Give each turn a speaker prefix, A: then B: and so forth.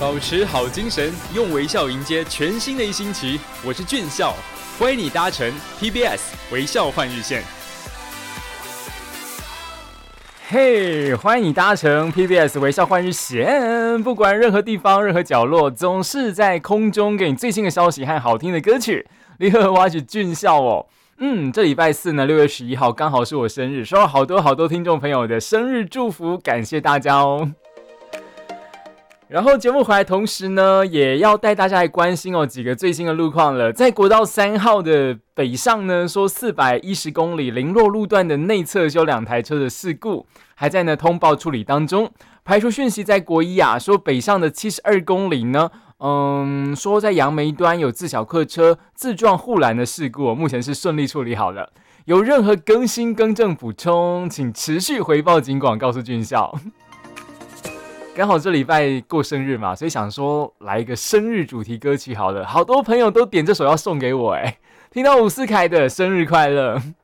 A: 保持好精神，用微笑迎接全新的一星期。我是俊孝，欢迎你搭乘 PBS 微笑换日线。
B: 嘿，欢迎你搭乘 PBS 微笑换日线。不管任何地方、任何角落，总是在空中给你最新的消息和好听的歌曲。你好，我是俊孝哦。这礼拜四呢，6月11号刚好是我生日，收到好多听众朋友的生日祝福，感谢大家哦。然后节目回来同时呢，也要带大家来关心几个最新的路况了。在国道3号的北上呢，说410公里零落路段的内侧有2台车的事故，还在呢通报处理当中。排除讯息在国一啊，说北上的72公里呢，说在杨梅端有自小客车自撞护栏的事故，目前是顺利处理好了。有任何更新更正补充，请持续回报警广告诉俊孝。刚好这礼拜过生日嘛，所以想说来一个生日主题歌曲好了，好多朋友都点这首要送给我听到伍思凯的生日快乐。